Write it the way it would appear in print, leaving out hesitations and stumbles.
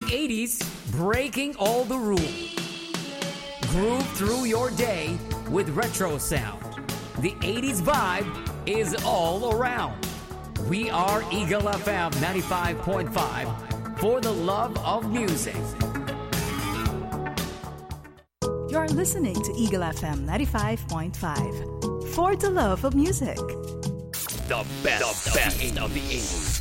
80s, breaking all the rules. Groove through your day with retro sound. The 80s vibe is all around. We are Eagle FM 95.5 for the love of music. You're listening to Eagle FM 95.5 for the love of music. The best of the 80s.